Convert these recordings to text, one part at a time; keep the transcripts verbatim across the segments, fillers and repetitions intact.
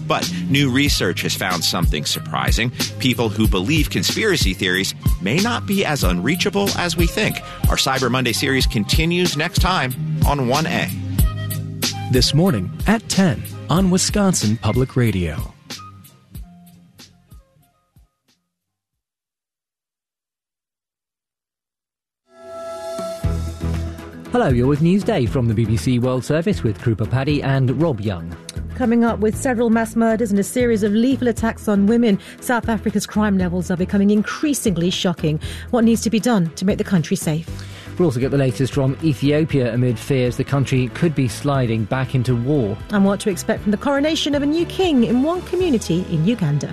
But new research has found something surprising. People who believe conspiracy theories may not be as unreachable as we think. Our Cyber Monday series continues next time on one A. This morning at ten on Wisconsin Public Radio. Hello, you're with Newsday from the B B C World Service with Krupa Paddy and Rob Young. Coming up, with several mass murders and a series of lethal attacks on women, South Africa's crime levels are becoming increasingly shocking. What needs to be done to make the country safe? We'll also get the latest from Ethiopia amid fears the country could be sliding back into war. And what to expect from the coronation of a new king in one community in Uganda.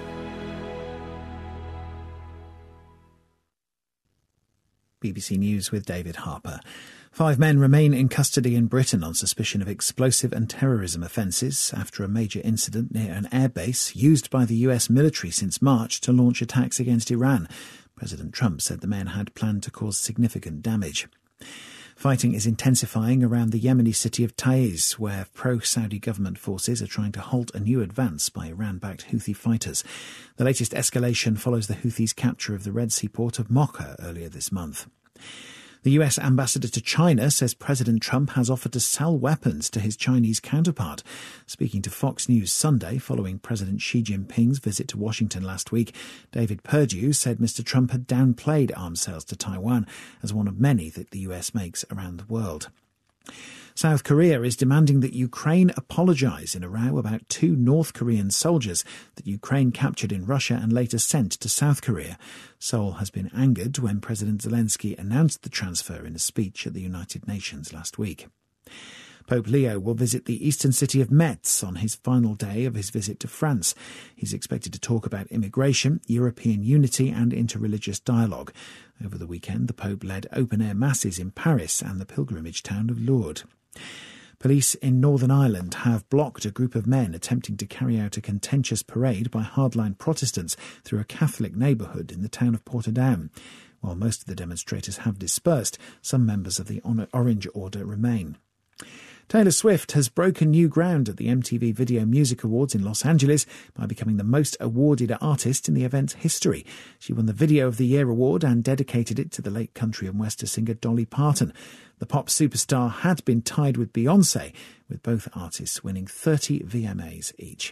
B B C News with David Harper. Five men remain in custody in Britain on suspicion of explosive and terrorism offences after a major incident near an airbase used by the U S military since March to launch attacks against Iran. President Trump said the men had planned to cause significant damage. Fighting is intensifying around the Yemeni city of Taiz, where pro-Saudi government forces are trying to halt a new advance by Iran-backed Houthi fighters. The latest escalation follows the Houthis' capture of the Red Sea port of Mocha earlier this month. The U S ambassador to China says President Trump has offered to sell weapons to his Chinese counterpart. Speaking to Fox News Sunday following President Xi Jinping's visit to Washington last week, David Perdue said Mister Trump had downplayed arms sales to Taiwan as one of many that the U S makes around the world. South Korea is demanding that Ukraine apologise in a row about two North Korean soldiers that Ukraine captured in Russia and later sent to South Korea. Seoul has been angered when President Zelensky announced the transfer in a speech at the United Nations last week. Pope Leo will visit the eastern city of Metz on his final day of his visit to France. He's expected to talk about immigration, European unity and interreligious dialogue. Over the weekend, the Pope led open-air masses in Paris and the pilgrimage town of Lourdes. Police in Northern Ireland have blocked a group of men attempting to carry out a contentious parade by hardline Protestants through a Catholic neighbourhood in the town of Portadown. While most of the demonstrators have dispersed, some members of the Orange Order remain. Taylor Swift has broken new ground at the M T V Video Music Awards in Los Angeles by becoming the most awarded artist in the event's history. She won the Video of the Year award and dedicated it to the late country and western singer Dolly Parton. The pop superstar had been tied with Beyoncé, with both artists winning thirty V M As each.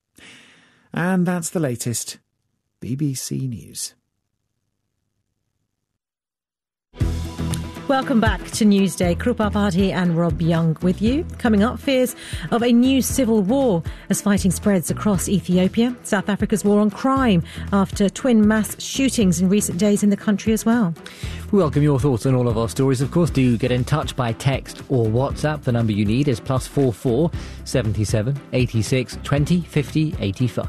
And that's the latest. B B C News. Welcome back to Newsday. Krupa Paddy and Rob Young with you. Coming up, fears of a new civil war as fighting spreads across Ethiopia. South Africa's war on crime after twin mass shootings in recent days in the country as well. We welcome your thoughts on all of our stories. Of course, do get in touch by text or WhatsApp. The number you need is plus four four seventy seven eighty six twenty fifty eighty five.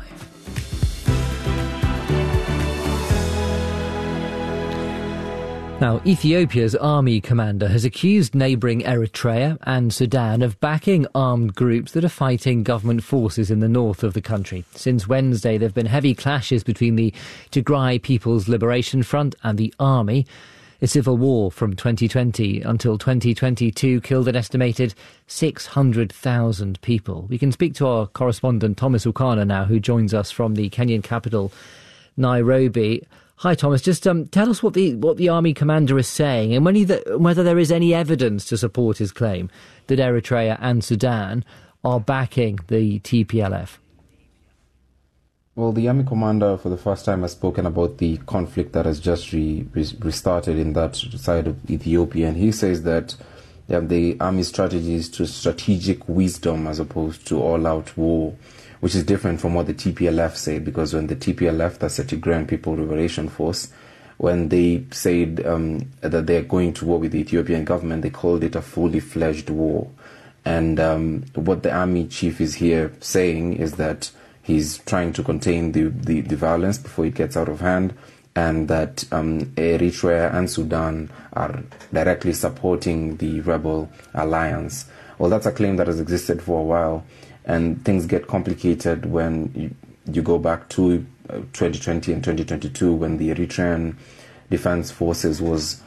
Now, Ethiopia's army commander has accused neighbouring Eritrea and Sudan of backing armed groups that are fighting government forces in the north of the country. Since Wednesday, there have been heavy clashes between the Tigray People's Liberation Front and the army. A civil war from twenty twenty until twenty twenty-two killed an estimated six hundred thousand people. We can speak to our correspondent Thomas Ukana now, who joins us from the Kenyan capital, Nairobi. Hi, Thomas. Just um, tell us what the what the army commander is saying and when he th- whether there is any evidence to support his claim that Eritrea and Sudan are backing the T P L F. Well, the army commander for the first time has spoken about the conflict that has just re- re- restarted in that side of Ethiopia. And he says that yeah, the army's strategy is to strategic wisdom as opposed to all-out war, which is different from what the T P L F say, because when the T P L F, that's the Tigrayan People Liberation Force, when they said um, that they're going to war with the Ethiopian government, they called it a fully fledged war. And um, what the army chief is here saying is that he's trying to contain the, the, the violence before it gets out of hand, and that um, Eritrea and Sudan are directly supporting the rebel alliance. Well, that's a claim that has existed for a while. And things get complicated when you, you go back to uh, twenty twenty and twenty twenty-two, when the Eritrean Defense Forces was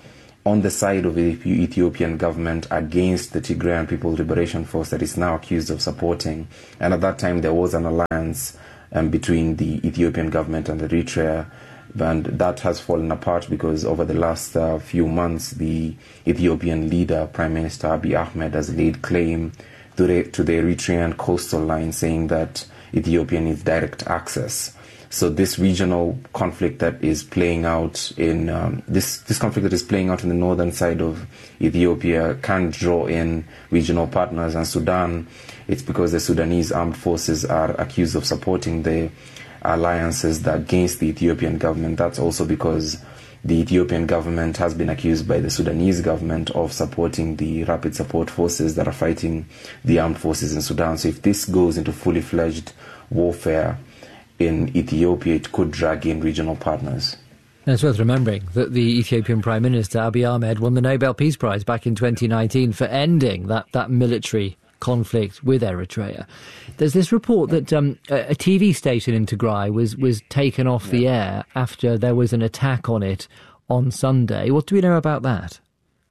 on the side of the Ethiopian government against the Tigrayan People's Liberation Force that is now accused of supporting. And at that time, there was an alliance um, between the Ethiopian government and Eritrea, and that has fallen apart because over the last uh, few months, the Ethiopian leader, Prime Minister Abiy Ahmed, has laid claim to the, to the Eritrean coastal line, saying that Ethiopia needs direct access. So this regional conflict that is playing out in um, this this conflict that is playing out in the northern side of Ethiopia can draw in regional partners. And Sudan, it's because the Sudanese armed forces are accused of supporting the alliances that against the Ethiopian government. That's also because the Ethiopian government has been accused by the Sudanese government of supporting the rapid support forces that are fighting the armed forces in Sudan. So if this goes into fully fledged warfare in Ethiopia, it could drag in regional partners. And it's worth remembering that the Ethiopian Prime Minister, Abiy Ahmed, won the Nobel Peace Prize back in twenty nineteen for ending that, that military conflict with Eritrea. There's this report that um, a, a T V station in Tigray was, was taken off yeah. the air after there was an attack on it on Sunday. What do we know about that?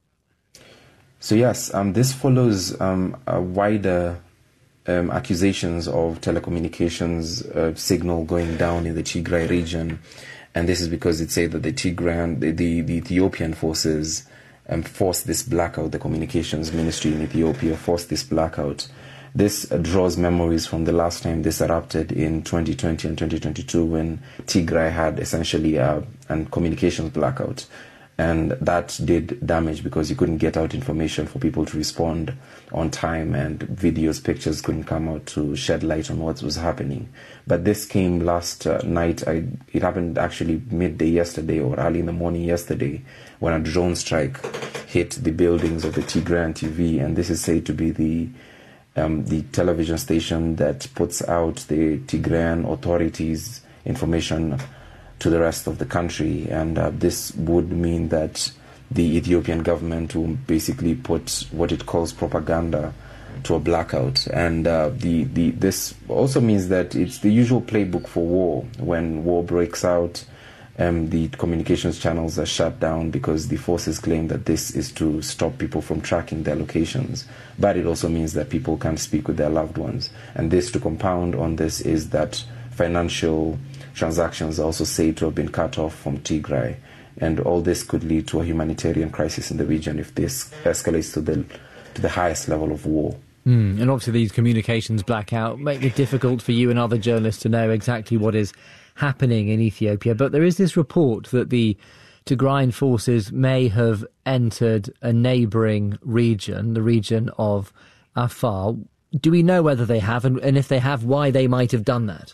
So yes, um, this follows um, a wider Um, accusations of telecommunications uh, signal going down in the Tigray region, and this is because it said that the Tigrayan, the, the, the Ethiopian forces um, forced this blackout. The communications ministry in Ethiopia forced this blackout. This uh, draws memories from the last time this erupted in twenty twenty and twenty twenty-two, when Tigray had essentially a, a communications blackout. And that did damage because you couldn't get out information for people to respond on time, and videos, pictures couldn't come out to shed light on what was happening. But this came last uh, night. I, it happened actually midday yesterday or early in the morning yesterday, when a drone strike hit the buildings of the Tigrayan T V. And this is said to be the um, the television station that puts out the Tigrayan authorities' information to the rest of the country. And uh, this would mean that the Ethiopian government will basically put what it calls propaganda to a blackout. And uh, the, the this also means that it's the usual playbook for war. When war breaks out, um, the communications channels are shut down because the forces claim that this is to stop people from tracking their locations. But it also means that people can't speak with their loved ones. And this, to compound on this, is that financial transactions are also said to have been cut off from Tigray. And all this could lead to a humanitarian crisis in the region if this escalates to the to the highest level of war. Mm, and obviously these communications blackout make it difficult for you and other journalists to know exactly what is happening in Ethiopia. But there is this report that the Tigrayan forces may have entered a neighbouring region, the region of Afar. Do we know whether they have, and, and if they have, why they might have done that?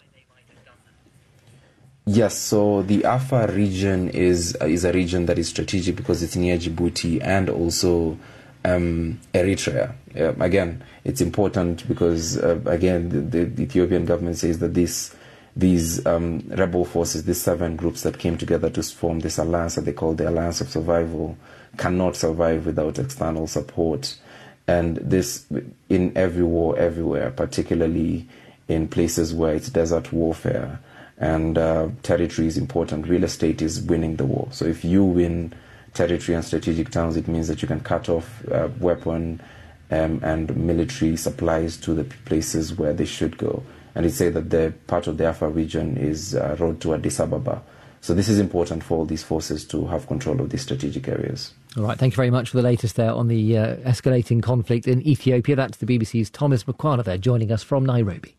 Yes, so the Afar region is is a region that is strategic because it's near Djibouti and also um, Eritrea. Uh, again, it's important because, uh, again, the, the Ethiopian government says that this, these um, rebel forces, these seven groups that came together to form this alliance that they call the Alliance of Survival, cannot survive without external support. And this, in every war, everywhere, particularly in places where it's desert warfare, and uh, territory is important. Real estate is winning the war. So if you win territory and strategic towns, it means that you can cut off uh, weapon um, and military supplies to the places where they should go. And it said that the part of the Afar region is uh, road to Addis Ababa. So this is important for all these forces to have control of these strategic areas. All right, thank you very much for the latest there on the uh, escalating conflict in Ethiopia. That's the B B C's Thomas McQuarrie there joining us from Nairobi.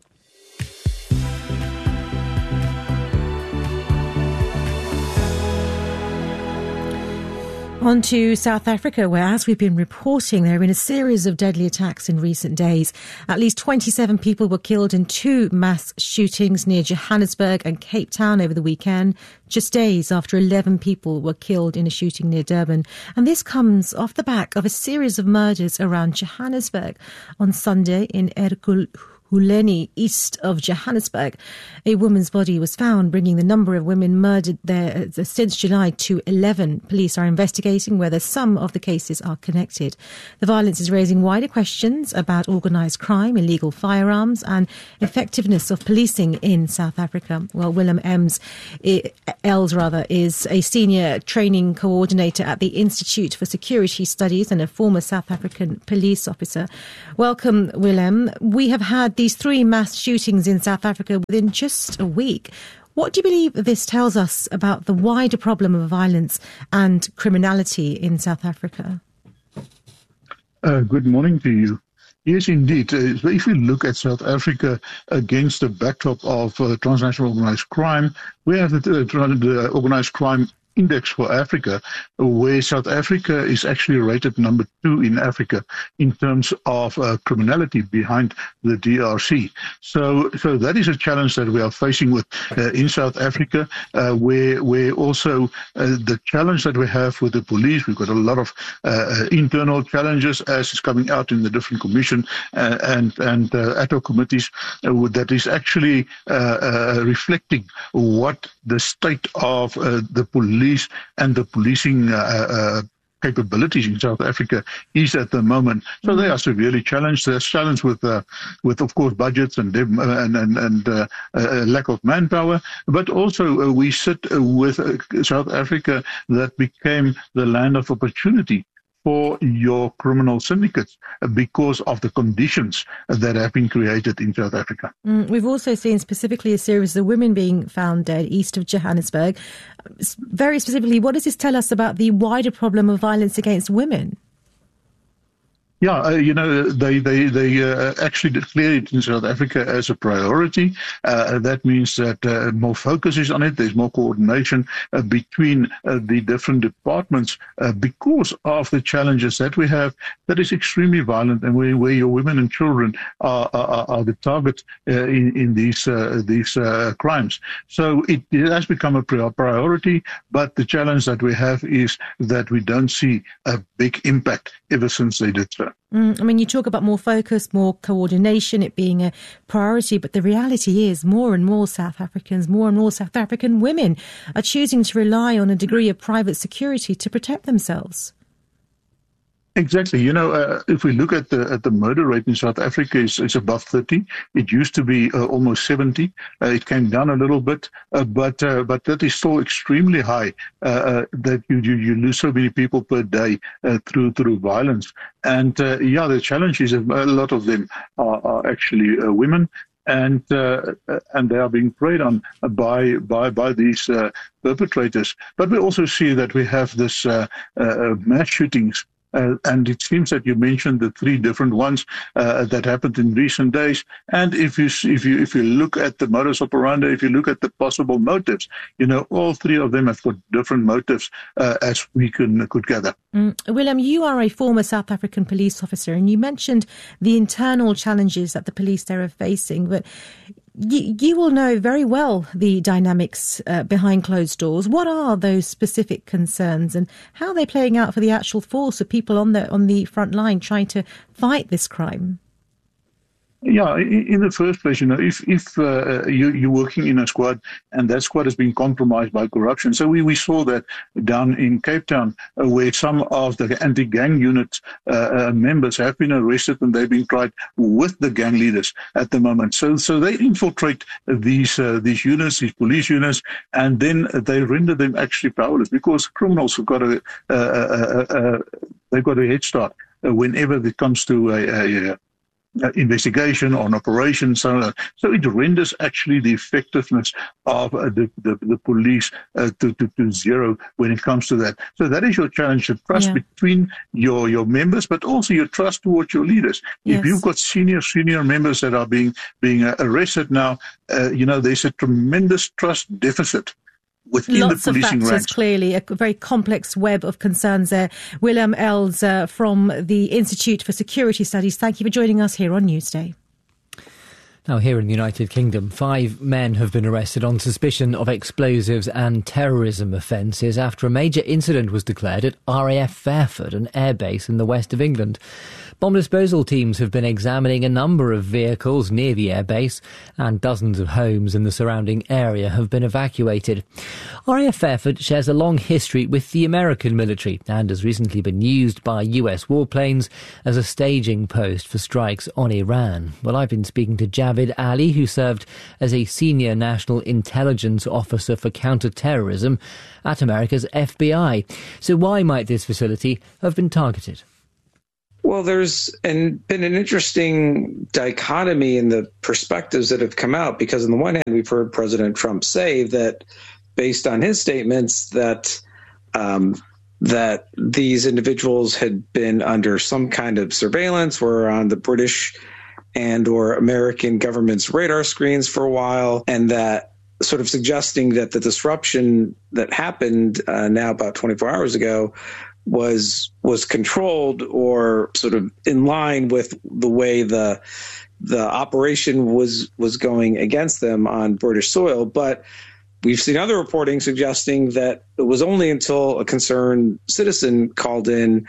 On to South Africa, where, as we've been reporting, there have been a series of deadly attacks in recent days. At least twenty-seven people were killed in two mass shootings near Johannesburg and Cape Town over the weekend, just days after eleven people were killed in a shooting near Durban. And this comes off the back of a series of murders around Johannesburg. On Sunday in Ergul Huleni, east of Johannesburg. A woman's body was found, bringing the number of women murdered there since July to eleven. Police are investigating whether some of the cases are connected. The violence is raising wider questions about organised crime, illegal firearms and effectiveness of policing in South Africa. Well, Willem Ems, Els rather, is a senior training coordinator at the Institute for Security Studies and a former South African police officer. Welcome, Willem. We have had these three mass shootings in South Africa within just a week. What do you believe this tells us about the wider problem of violence and criminality in South Africa? Uh, good morning to you. Yes, indeed. Uh, if we look at South Africa against the backdrop of uh, transnational organized crime, we have the, uh, the organized crime index for Africa, where South Africa is actually rated number two in Africa in terms of uh, criminality behind the D R C. So, so that is a challenge that we are facing with uh, in South Africa, uh, where where also uh, the challenge that we have with the police. We've got a lot of uh, internal challenges as is coming out in the different commission uh, and and uh, ad hoc committees uh, that is actually uh, uh, reflecting what the state of uh, the police and the policing uh, uh, capabilities in South Africa is at the moment. So mm-hmm. they are severely challenged. They're challenged with, uh, with of course, budgets and and and, and uh, uh, lack of manpower. But also uh, we sit with uh, South Africa that became the land of opportunity for your criminal syndicates because of the conditions that have been created in South Africa. Mm, we've also seen specifically a series of women being found dead east of Johannesburg. Very specifically, what does this tell us about the wider problem of violence against women? Yeah, uh, you know, they they they uh, actually declared it in South Africa as a priority. Uh, that means that uh, more focus is on it. There's more coordination uh, between uh, the different departments uh, because of the challenges that we have. That is extremely violent, and where, where your women and children are are, are the target uh, in in these uh, these uh, crimes. So it, it has become a priority. But the challenge that we have is that we don't see a big impact ever since they did so. Mm, I mean, you talk about more focus, more coordination, it being a priority, but the reality is more and more South Africans, more and more South African women are choosing to rely on a degree of private security to protect themselves. Exactly. You know, uh, if we look at the at the murder rate in South Africa, is it's above thirty. It used to be uh, almost seventy. Uh, it came down a little bit, uh, but uh, but that is still extremely high. Uh, uh, that you, you you lose so many people per day uh, through through violence. And uh, yeah, the challenge is a lot of them are, are actually uh, women. And uh, and they are being preyed on by by by these uh, perpetrators. But we also see that we have this uh, uh, mass shootings. Uh, and it seems that you mentioned the three different ones uh, that happened in recent days. And if you if you if you look at the modus operandi, if you look at the possible motives, you know, all three of them have got different motives uh, as we can, could gather. Mm. Willem, you are a former South African police officer, and you mentioned the internal challenges that the police there are facing, but You, you will know very well the dynamics uh, behind closed doors. What are those specific concerns, and how are they playing out for the actual force of people on the on the front line trying to fight this crime? Yeah, in the first place, you know, if if uh, you, you're working in a squad and that squad has been compromised by corruption, so we, we saw that down in Cape Town, uh, where some of the anti-gang unit uh, uh, members have been arrested and they've been tried with the gang leaders at the moment. So so they infiltrate these uh, these units, these police units, and then they render them actually powerless because criminals have got a uh, uh, uh, uh, they've got a head start uh, whenever it comes to a, a, a Uh, investigation or an operation, so on. So it renders actually the effectiveness of uh, the, the the police uh, to, to to zero when it comes to that. So that is your challenge: the trust yeah. between your your members, but also your trust towards your leaders. Yes. If you've got senior senior members that are being being uh, arrested now, uh, you know there's a tremendous trust deficit within Lots the policing of factors, ranks. Clearly, a very complex web of concerns there. Willem Els uh, from the Institute for Security Studies, thank you for joining us here on Newsday. Now, here in the United Kingdom, five men have been arrested on suspicion of explosives and terrorism offences after a major incident was declared at R A F Fairford, an airbase in the west of England. Bomb disposal teams have been examining a number of vehicles near the airbase, and dozens of homes in the surrounding area have been evacuated. R A F Fairford shares a long history with the American military and has recently been used by U S warplanes as a staging post for strikes on Iran. Well, I've been speaking to Javid Ali, who served as a senior national intelligence officer for counter-terrorism at America's F B I. So why might this facility have been targeted? Well, there's an, been an interesting dichotomy in the perspectives that have come out, because on the one hand, we've heard President Trump say that, based on his statements, that um, that these individuals had been under some kind of surveillance, were on the British and or American government's radar screens for a while, and that sort of suggesting that the disruption that happened uh, now about twenty-four hours ago was was controlled or sort of in line with the way the the operation was was going against them on British soil. But we've seen other reporting suggesting that it was only until a concerned citizen called in,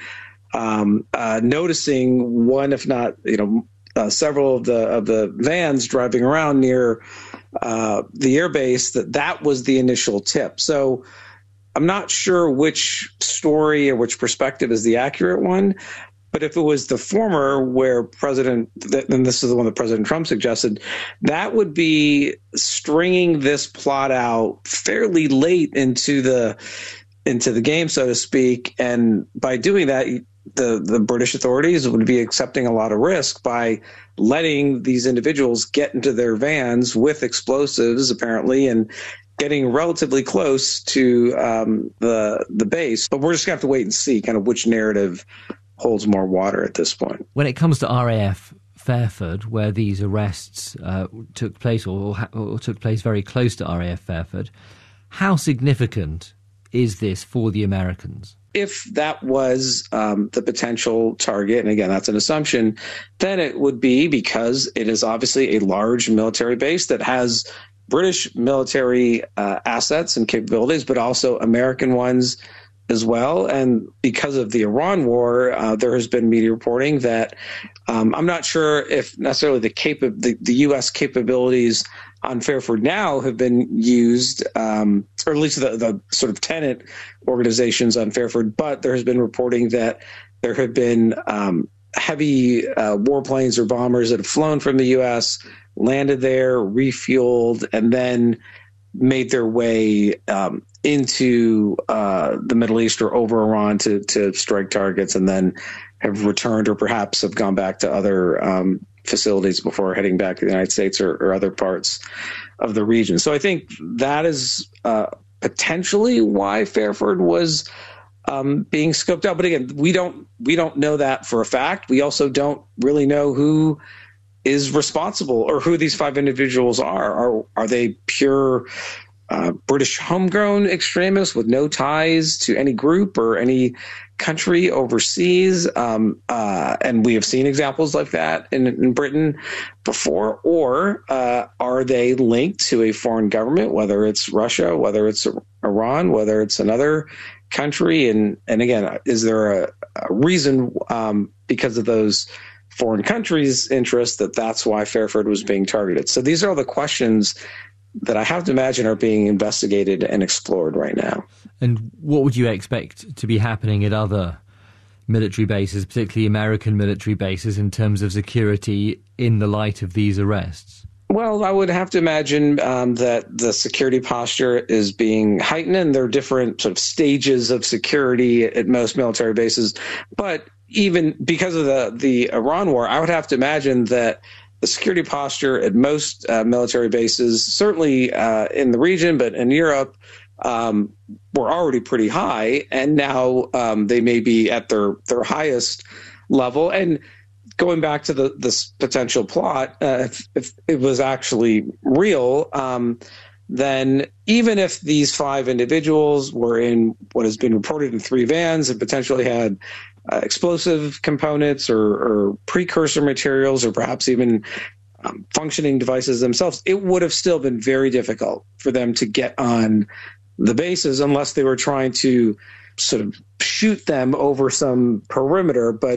um, uh, noticing one, if not, you know, uh, several of the of the vans driving around near uh, the airbase, that that was the initial tip. So I'm not sure which story or which perspective is the accurate one, but if it was the former, where President, and this is the one that President Trump suggested, that would be stringing this plot out fairly late into the into the game, so to speak. And by doing that, the, the British authorities would be accepting a lot of risk by letting these individuals get into their vans with explosives, apparently, and getting relatively close to um, the the base. But we're just going to have to wait and see kind of which narrative holds more water at this point. When it comes to R A F Fairford, where these arrests uh, took place or, or took place very close to R A F Fairford, how significant is this for the Americans? If that was um, the potential target, and again, that's an assumption, then it would be because it is obviously a large military base that has British military uh, assets and capabilities, but also American ones as well. And because of the Iran war, uh, there has been media reporting that um, I'm not sure if necessarily the, capa- the the U S capabilities on Fairford now have been used, um, or at least the, the sort of tenant organizations on Fairford, but there has been reporting that there have been um, heavy uh, warplanes or bombers that have flown from the U S, landed there, refueled, and then made their way um, into uh, the Middle East or over Iran to, to strike targets, and then have returned or perhaps have gone back to other um, facilities before heading back to the United States or, or other parts of the region. So I think that is uh, potentially why Fairford was um, being scoped out. But again, we don't we don't know that for a fact. We also don't really know who is responsible or who these five individuals are. Are are they pure uh, British homegrown extremists with no ties to any group or any country overseas? Um, uh, and we have seen examples like that in, in Britain before. Or uh, are they linked to a foreign government, whether it's Russia, whether it's Iran, whether it's another country? And, and again, is there a, a reason um, because of those foreign countries' interest that that's why Fairford was being targeted? So these are all the questions that I have to imagine are being investigated and explored right now. And what would you expect to be happening at other military bases, particularly American military bases, in terms of security in the light of these arrests? Well, I would have to imagine um, that the security posture is being heightened, and there are different sort of stages of security at most military bases. But even because of the, the Iran war, I would have to imagine that the security posture at most uh, military bases, certainly uh, in the region, but in Europe, um, were already pretty high. And now um, they may be at their, their highest level. And going back to the this potential plot, uh, if, if it was actually real, um, then even if these five individuals were in what has been reported in three vans and potentially had uh, explosive components or, or precursor materials or perhaps even um, functioning devices themselves, it would have still been very difficult for them to get on the bases unless they were trying to sort of shoot them over some perimeter. But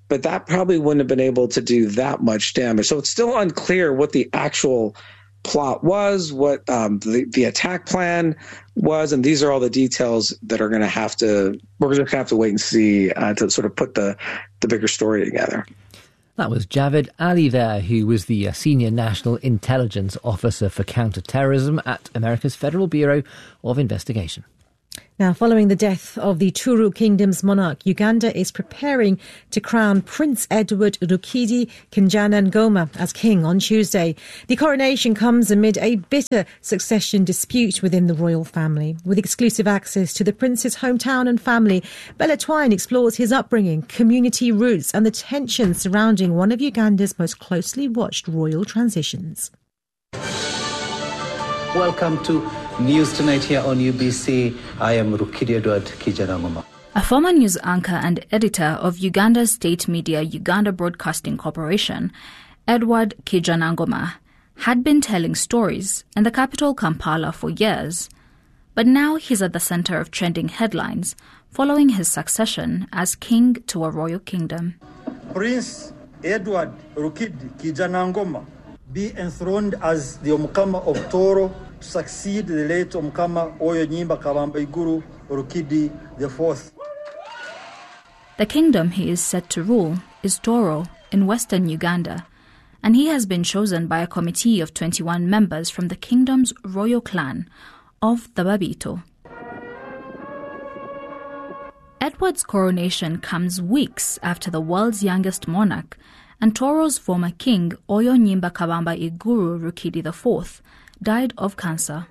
but that probably wouldn't have been able to do that much damage. So it's still unclear what the actual plot was, what um, the, the attack plan was, and these are all the details that are going to have to, we're going to have to wait and see uh, to sort of put the, the bigger story together. That was Javed Ali there, who was the uh, Senior National Intelligence Officer for Counterterrorism at America's Federal Bureau of Investigation. Now, following the death of the Turu Kingdom's monarch, Uganda is preparing to crown Prince Edward Rukidi Kinjanangoma as king on Tuesday. The coronation comes amid a bitter succession dispute within the royal family. With exclusive access to the prince's hometown and family, Bella Twine explores his upbringing, community roots and the tensions surrounding one of Uganda's most closely watched royal transitions. Welcome to News Tonight here on U B C. I am Rukidi Edward Kinjanangoma. A former news anchor and editor of Uganda's state media Uganda Broadcasting Corporation, Edward Kinjanangoma, had been telling stories in the capital Kampala for years. But now he's at the center of trending headlines following his succession as king to a royal kingdom. Prince Edward Rukidi Kinjanangoma be enthroned as the Omukama of Toro to succeed the late Omukama Oyo Nyimba Kabamba Iguru Rukidi the Fourth. The kingdom he is set to rule is Toro in western Uganda, and he has been chosen by a committee of twenty-one members from the kingdom's royal clan of the Babito. Edward's coronation comes weeks after the world's youngest monarch and Toro's former king, Oyo Nyimba Kabamba Iguru Rukidi the Fourth, died of cancer.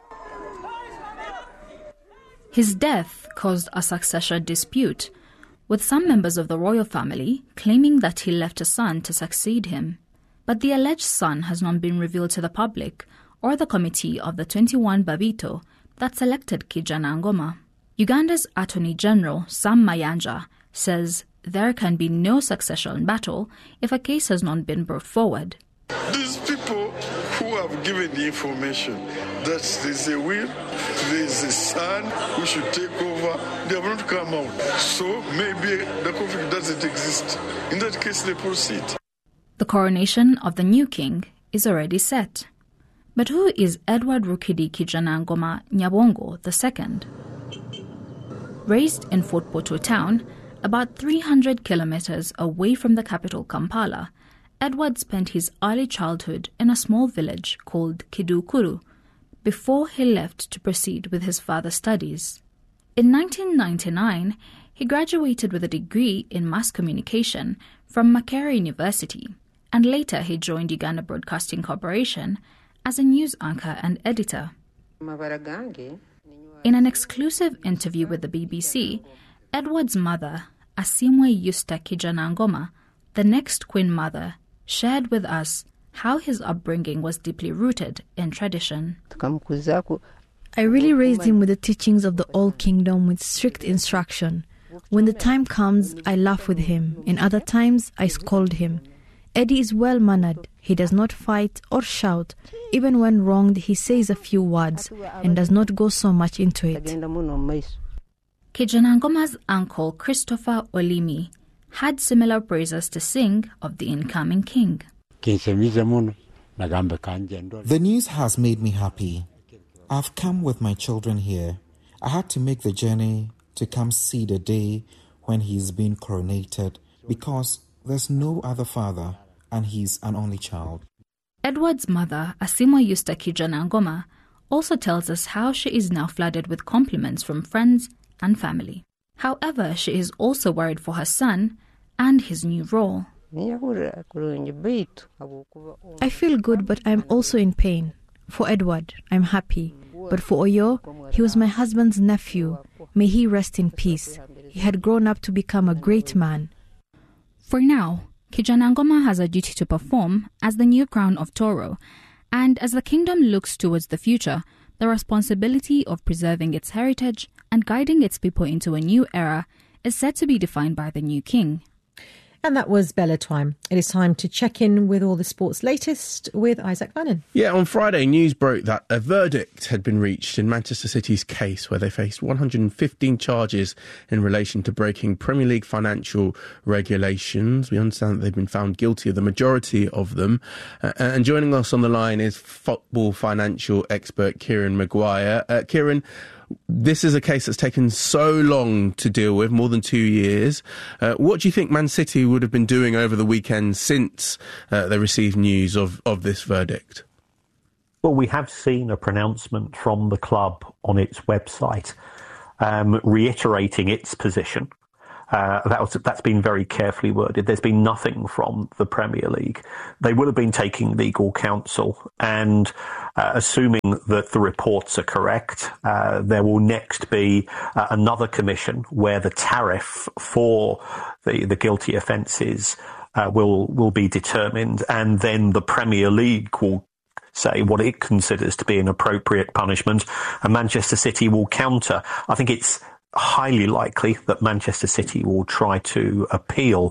His death caused a succession dispute, with some members of the royal family claiming that he left a son to succeed him. But the alleged son has not been revealed to the public or the committee of the twenty-one Babito that selected Kinjanangoma. Uganda's Attorney General Sam Mayanja says there can be no succession battle if a case has not been brought forward. These people who have given the information that there's a will, there's a son who should take over, they have not come out. So maybe the conflict doesn't exist. In that case, they proceed. The coronation of the new king is already set. But who is Edward Rukidi Kinjanangoma Nyabongo the Second? Raised in Fort Portal town, about three hundred kilometers away from the capital Kampala, Edward spent his early childhood in a small village called Kidukuru before he left to proceed with his further studies. In nineteen ninety-nine, he graduated with a degree in mass communication from Makerere University, and later he joined Uganda Broadcasting Corporation as a news anchor and editor. In an exclusive interview with the B B C, Edward's mother, Asimwe Yusta Kinjanangoma, the next Queen Mother, shared with us how his upbringing was deeply rooted in tradition. I really raised him with the teachings of the Old Kingdom with strict instruction. When the time comes, I laugh with him. In other times, I scold him. Eddie is well-mannered. He does not fight or shout. Even when wronged, he says a few words and does not go so much into it. Kinjanangoma's uncle Christopher Olimi had similar praises to sing of the incoming king. The news has made me happy. I've come with my children here. I had to make the journey to come see the day when he's been coronated because there's no other father and he's an only child. Edward's mother, Asimwe Yusta Kinjanangoma, also tells us how she is now flooded with compliments from friends and family. However, she is also worried for her son and his new role. I feel good, but I'm also in pain. For Edward, I'm happy. But for Oyo, he was my husband's nephew. May he rest in peace. He had grown up to become a great man. For now, Kinjanangoma has a duty to perform as the new crown of Toro, and as the kingdom looks towards the future, the responsibility of preserving its heritage and guiding its people into a new era is said to be defined by the new king. And that was Bella Twine. It is time to check in with all the sports latest with Isaac Vannon. Yeah, on Friday, news broke that a verdict had been reached in Manchester City's case where they faced one hundred fifteen charges in relation to breaking Premier League financial regulations. We understand that they've been found guilty of the majority of them. Uh, and joining us on the line is football financial expert Kieran Maguire. Uh, Kieran, this is a case that's taken so long to deal with, more than two years. Uh, what do you think Man City would have been doing over the weekend since uh, they received news of, of this verdict? Well, we have seen a pronouncement from the club on its website um, reiterating its position. Uh, that was, that's been very carefully worded. There's been nothing from the Premier League. They will have been taking legal counsel, and uh, assuming that the reports are correct, uh, there will next be uh, another commission where the tariff for the, the guilty offences uh, will will be determined, and then the Premier League will say what it considers to be an appropriate punishment, and Manchester City will counter. I think it's highly likely that Manchester City will try to appeal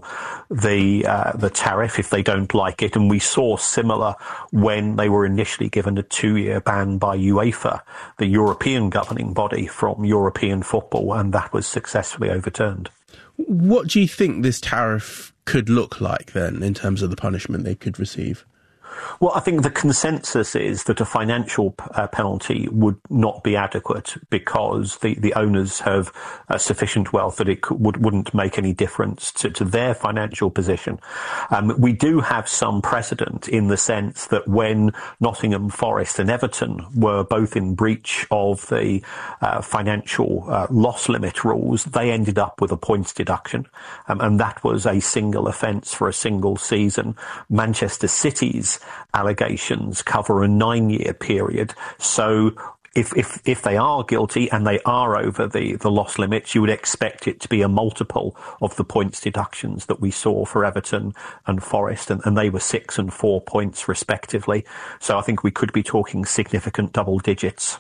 the uh, the tariff if they don't like it, and we saw similar when they were initially given a two-year ban by UEFA, the European governing body, from European football, and that was successfully overturned. What do you think this tariff could look like then in terms of the punishment they could receive? Well, I think the consensus is that a financial uh, penalty would not be adequate because the, the owners have uh, sufficient wealth that it could, would, wouldn't make any difference to, to their financial position. Um, we do have some precedent in the sense that when Nottingham Forest and Everton were both in breach of the uh, financial uh, loss limit rules, they ended up with a points deduction, um, and that was a single offence for a single season. Manchester City's allegations cover a nine-year period. So if, if, if they are guilty and they are over the, the loss limits, you would expect it to be a multiple of the points deductions that we saw for Everton and Forest, and, and they were six and four points respectively. So I think we could be talking significant double digits.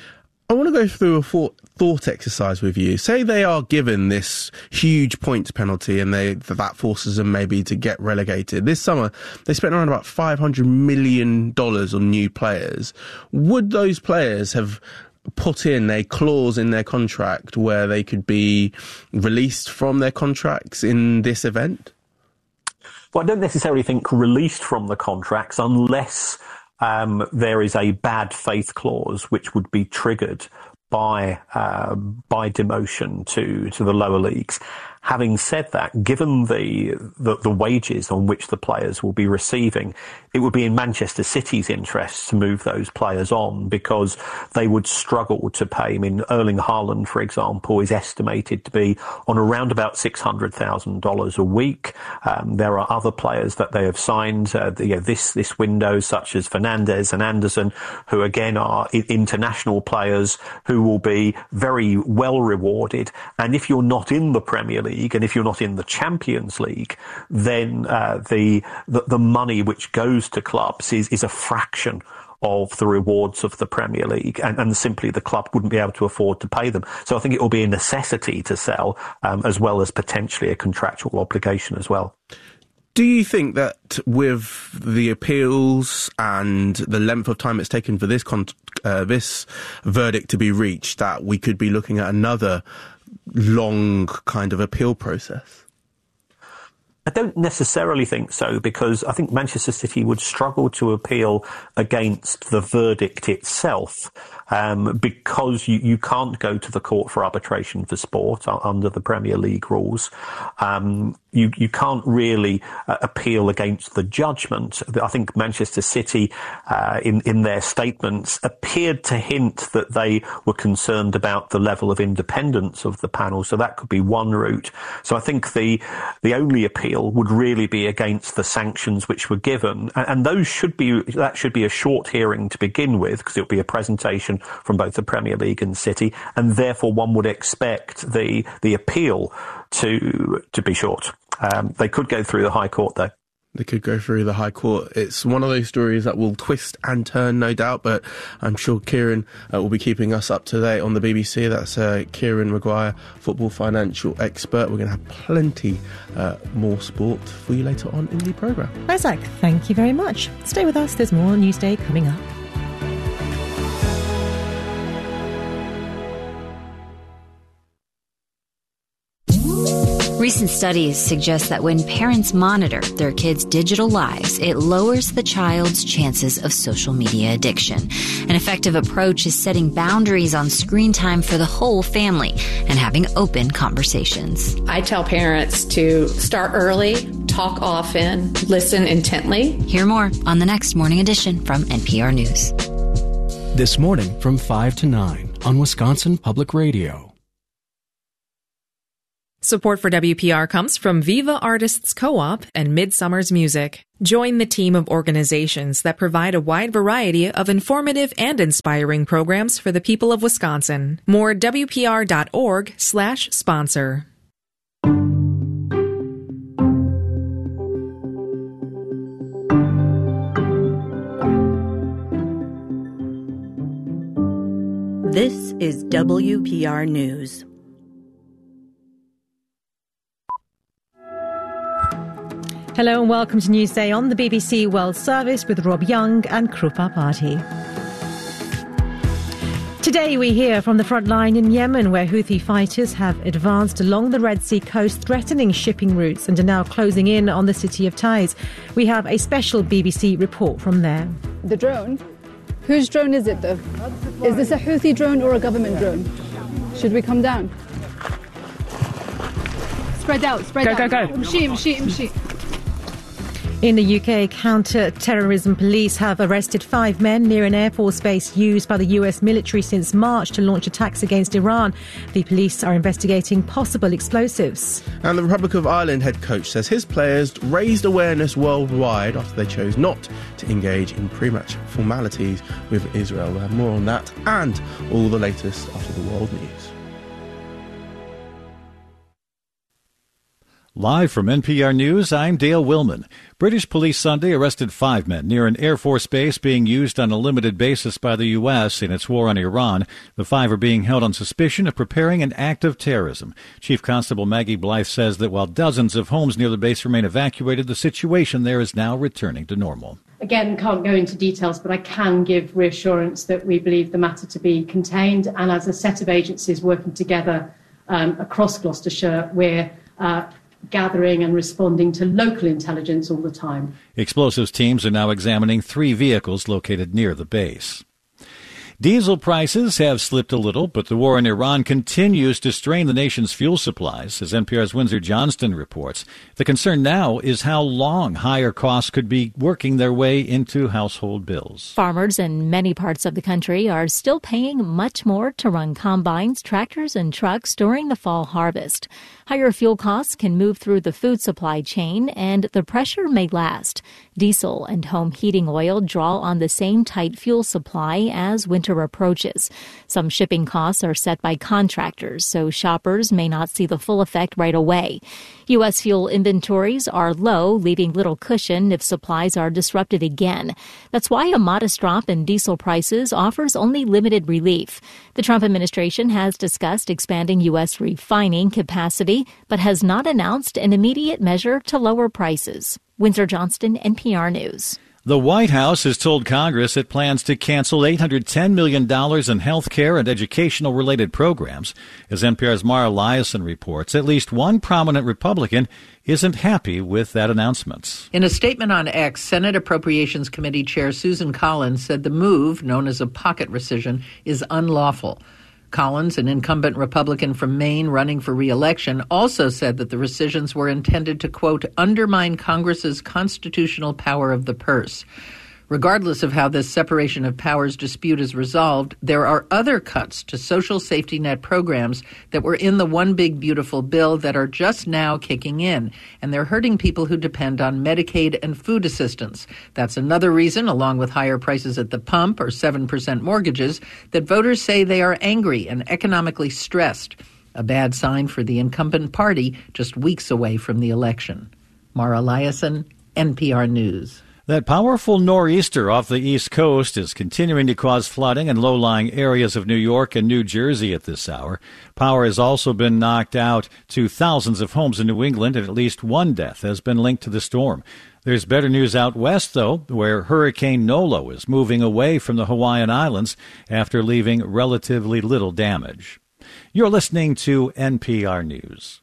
I want to go through a thought, thought exercise with you. Say they are given this huge points penalty and they that forces them maybe to get relegated. This summer, they spent around about five hundred million dollars on new players. Would those players have put in a clause in their contract where they could be released from their contracts in this event? Well, I don't necessarily think released from the contracts unless Um, there is a bad faith clause which would be triggered by uh, by demotion to to the lower leagues. Having said that, given the, the the wages on which the players will be receiving, it would be in Manchester City's interest to move those players on because they would struggle to pay. I mean, Erling Haaland, for example, is estimated to be on around about six hundred thousand dollars a week. Um, there are other players that they have signed uh, you know, this this window, such as Fernandes and Anderson, who again are international players who will be very well rewarded. And if you're not in the Premier League, and if you're not in the Champions League, then uh, the, the the money which goes to clubs is, is a fraction of the rewards of the Premier League, and, and simply the club wouldn't be able to afford to pay them. So I think it will be a necessity to sell, um, as well as potentially a contractual obligation as well. Do you think that with the appeals and the length of time it's taken for this con- uh, this verdict to be reached, that we could be looking at another long kind of appeal process? I don't necessarily think so, because I think Manchester City would struggle to appeal against the verdict itself, um, because you, you can't go to the court for arbitration for sport under the Premier League rules. Um, you, you can't really uh, appeal against the judgment. I think Manchester City, uh, in, in their statements, appeared to hint that they were concerned about the level of independence of the panel, so that could be one route. So I think the the only appeal would really be against the sanctions which were given, and, and those should be that should be a short hearing to begin with, because it will be a presentation from both the Premier League and City, and therefore one would expect the the appeal to to be short. Um, they could go through the High Court, though. They could go through the High Court. It's one of those stories that will twist and turn, no doubt, but I'm sure Kieran uh, will be keeping us up to date on the B B C. That's uh, Kieran Maguire, football financial expert. We're going to have plenty uh, more sport for you later on in the programme. Isaac, thank you very much. Stay with us. There's more Newsday coming up. Recent studies suggest that when parents monitor their kids' digital lives, it lowers the child's chances of social media addiction. An effective approach is setting boundaries on screen time for the whole family and having open conversations. I tell parents to start early, talk often, listen intently. Hear more on the next Morning Edition from N P R News. This morning from five to nine on Wisconsin Public Radio. Support for W P R comes from Viva Artists Co-op and Midsummer's Music. Join the team of organizations that provide a wide variety of informative and inspiring programs for the people of Wisconsin. More at W P R dot org slash sponsor. This is W P R News. Hello and welcome to Newsday on the B B C World Service with Rob Young and Krupa Party. Today we hear from the front line in Yemen, where Houthi fighters have advanced along the Red Sea coast, threatening shipping routes and are now closing in on the city of Taiz. We have a special B B C report from there. The drone? Whose drone is it though? Is this a Houthi drone or a government drone? Should we come down? Spread out, spread go, out. Go, go, go. Mshi, mshi, mshi. In the U K, counter-terrorism police have arrested five men near an Air Force base used by the U S military since March to launch attacks against Iran. The police are investigating possible explosives. And the Republic of Ireland head coach says his players raised awareness worldwide after they chose not to engage in pre-match formalities with Israel. We'll have more on that and all the latest after the world news. Live from N P R News, I'm Dale Willman. British police Sunday arrested five men near an Air Force base being used on a limited basis by the U S in its war on Iran. The five are being held on suspicion of preparing an act of terrorism. Chief Constable Maggie Blythe says that while dozens of homes near the base remain evacuated, the situation there is now returning to normal. Again, can't go into details, but I can give reassurance that we believe the matter to be contained, and as a set of agencies working together um, across Gloucestershire, we're uh, gathering and responding to local intelligence all the time. Explosives teams are now examining three vehicles located near the base. Diesel prices have slipped a little, but the war in Iran continues to strain the nation's fuel supplies, as N P R's Windsor Johnston reports. The concern now is how long higher costs could be working their way into household bills. Farmers in many parts of the country are still paying much more to run combines, tractors, and trucks during the fall harvest. Higher fuel costs can move through the food supply chain, and the pressure may last. Diesel and home heating oil draw on the same tight fuel supply as winter approaches. Some shipping costs are set by contractors, so shoppers may not see the full effect right away. U S fuel inventories are low, leaving little cushion if supplies are disrupted again. That's why a modest drop in diesel prices offers only limited relief. The Trump administration has discussed expanding U S refining capacity, but has not announced an immediate measure to lower prices. Windsor Johnston, N P R News. The White House has told Congress it plans to cancel eight hundred ten million dollars in health care and educational-related programs. As N P R's Mara Liasson reports, at least one prominent Republican isn't happy with that announcement. In a statement on X, Senate Appropriations Committee Chair Susan Collins said the move, known as a pocket rescission, is unlawful. Collins, an incumbent Republican from Maine running for re-election, also said that the rescissions were intended to, quote, undermine Congress's constitutional power of the purse. Regardless of how this separation of powers dispute is resolved, there are other cuts to social safety net programs that were in the One Big Beautiful bill that are just now kicking in, and they're hurting people who depend on Medicaid and food assistance. That's another reason, along with higher prices at the pump or seven percent mortgages, that voters say they are angry and economically stressed. A bad sign for the incumbent party just weeks away from the election. Mara Liasson, N P R News. That powerful nor'easter off the East Coast is continuing to cause flooding in low-lying areas of New York and New Jersey at this hour. Power has also been knocked out to thousands of homes in New England, and at least one death has been linked to the storm. There's better news out west, though, where Hurricane Nolo is moving away from the Hawaiian Islands after leaving relatively little damage. You're listening to N P R News.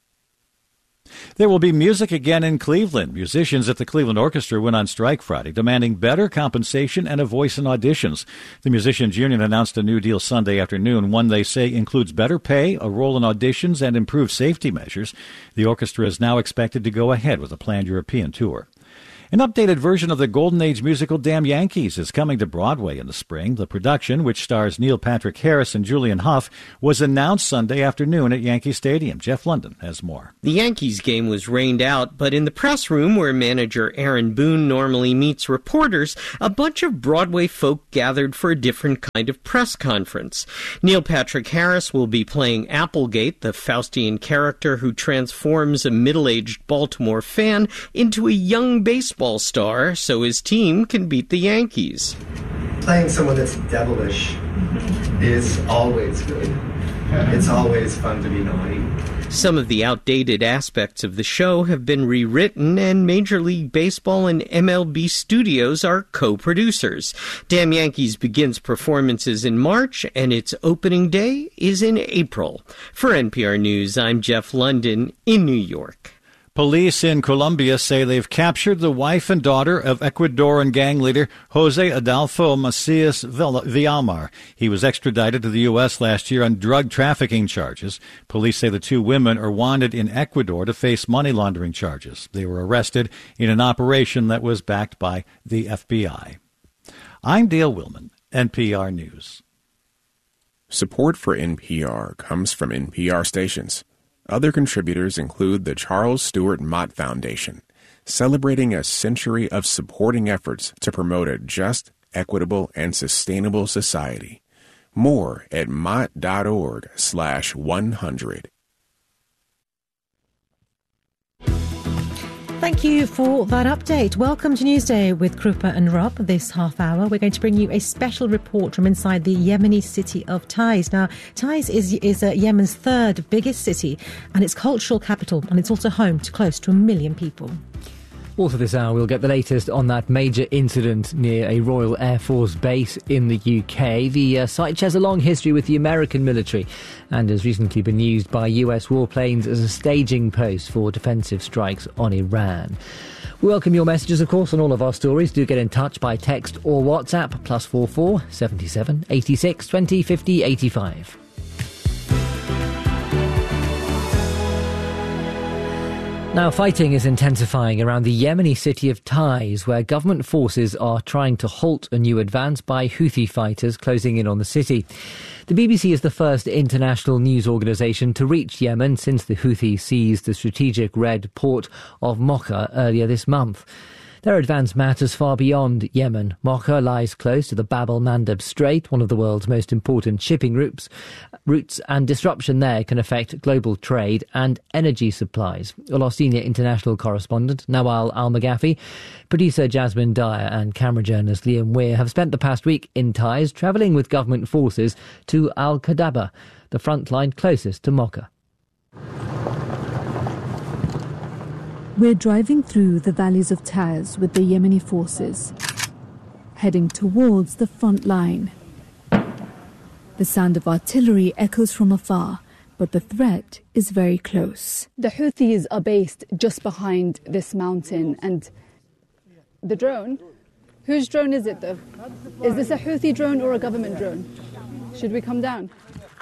There will be music again in Cleveland. Musicians at the Cleveland Orchestra went on strike Friday, demanding better compensation and a voice in auditions. The Musicians Union announced a new deal Sunday afternoon, one they say includes better pay, a role in auditions, and improved safety measures. The orchestra is now expected to go ahead with a planned European tour. An updated version of the Golden Age musical Damn Yankees is coming to Broadway in the spring. The production, which stars Neil Patrick Harris and Julian Hough, was announced Sunday afternoon at Yankee Stadium. Jeff London has more. The Yankees game was rained out, but in the press room where manager Aaron Boone normally meets reporters, a bunch of Broadway folk gathered for a different kind of press conference. Neil Patrick Harris will be playing Applegate, the Faustian character who transforms a middle-aged Baltimore fan into a young baseball star so his team can beat the Yankees. Playing someone that's devilish is always good. It's always fun to be naughty. Some of the outdated aspects of the show have been rewritten, and Major League Baseball and M L B Studios are co-producers. Damn Yankees begins performances in March, and its opening day is in April. For N P R News, I'm Jeff London in New York. Police in Colombia say they've captured the wife and daughter of Ecuadorian gang leader Jose Adolfo Macias Villamar. He was extradited to the U S last year on drug trafficking charges. Police say the two women are wanted in Ecuador to face money laundering charges. They were arrested in an operation that was backed by the F B I. I'm Dale Willman, N P R News. Support for N P R comes from N P R stations. Other contributors include the Charles Stewart Mott Foundation, celebrating a century of supporting efforts to promote a just, equitable, and sustainable society. More at mott.org slash 100. Thank you for that update. Welcome to Newsday with Krupa and Rob. This half hour, we're going to bring you a special report from inside the Yemeni city of Taiz. Now, Taiz is, is uh, Yemen's third biggest city and its cultural capital, and it's also home to close to a million people. Also this hour, we'll get the latest on that major incident near a Royal Air Force base in the U K. The uh, site shares a long history with the American military and has recently been used by U S warplanes as a staging post for defensive strikes on Iran. We welcome your messages, of course, on all of our stories. Do get in touch by text or WhatsApp, plus four four seven seven eight six twenty fifty eighty-five. Now, fighting is intensifying around the Yemeni city of Taiz, where government forces are trying to halt a new advance by Houthi fighters closing in on the city. The B B C is the first international news organisation to reach Yemen since the Houthis seized the strategic red port of Mocha earlier this month. Their advance matters far beyond Yemen. Mocha lies close to the Bab el-Mandeb Strait, one of the world's most important shipping routes, routes, and disruption there can affect global trade and energy supplies. Well, our senior international correspondent, Nawal Al-Maghafi, producer Jasmine Dyer and camera journalist Liam Weir have spent the past week in Taiz, travelling with government forces to Al-Qadaba, the front line closest to Mocha. We're driving through the valleys of Taiz with the Yemeni forces, heading towards the front line. The sound of artillery echoes from afar, but the threat is very close. The Houthis are based just behind this mountain, and the drone, whose drone is it though? Is this a Houthi drone or a government drone? Should we come down?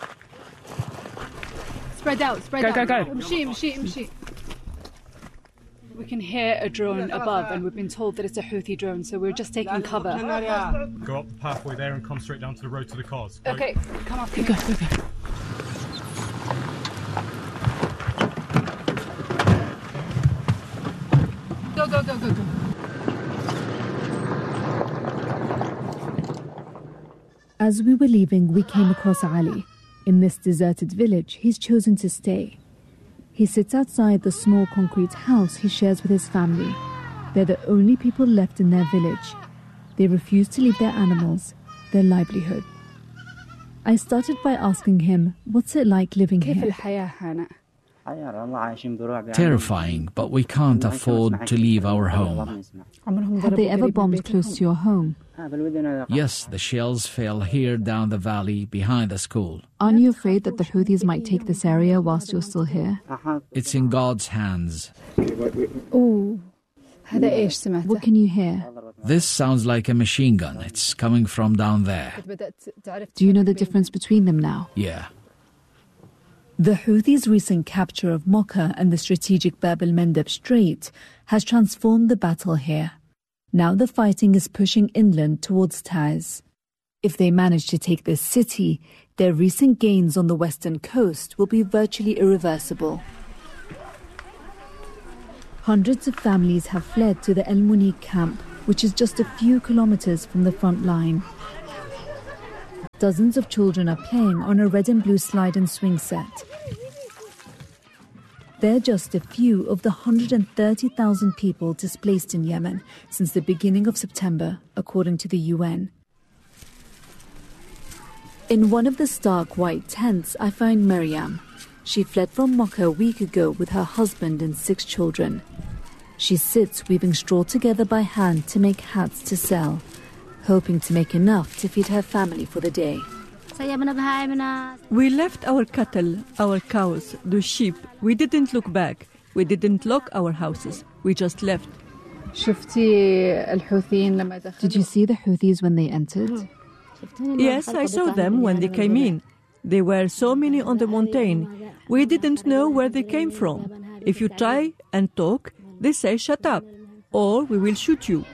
Spread out, spread go, out. Go, go, go. Mshi, mshi, mshi. We can hear a drone above, and we've been told that it's a Houthi drone, so we're just taking cover. Go up the pathway there and come straight down to the road to the cars. Go. Okay, come up. Go, go, go, go. Go, go, go, go, go. As we were leaving, we came across Ali. In this deserted village, he's chosen to stay. He sits outside the small concrete house he shares with his family. They're the only people left in their village. They refuse to leave their animals, their livelihood. I started by asking him, what's it like living here? Terrifying, but we can't afford to leave our home. Have they ever bombed close to your home? Yes, the shells fell here down the valley behind the school. Aren't you afraid that the Houthis might take this area whilst you're still here? It's in God's hands. Oh, what can you hear? This sounds like a machine gun. It's coming from down there. Do you know the difference between them now? Yeah. The Houthis' recent capture of Mocha and the strategic Bab el-Mandeb Strait has transformed the battle here. Now the fighting is pushing inland towards Taiz. If they manage to take this city, their recent gains on the western coast will be virtually irreversible. Hundreds of families have fled to the El Munik camp, which is just a few kilometers from the front line. Dozens of children are playing on a red and blue slide and swing set. They're just a few of the one hundred thirty thousand people displaced in Yemen since the beginning of September, according to the U N. In one of the stark white tents, I find Miriam. She fled from Mocha a week ago with her husband and six children. She sits weaving straw together by hand to make hats to sell, hoping to make enough to feed her family for the day. We left our cattle, our cows, the sheep. We didn't look back. We didn't lock our houses. We just left. Did you see the Houthis when they entered? Yes, I saw them when they came in. There were so many on the mountain. We didn't know where they came from. If you try and talk, they say shut up, or we will shoot you.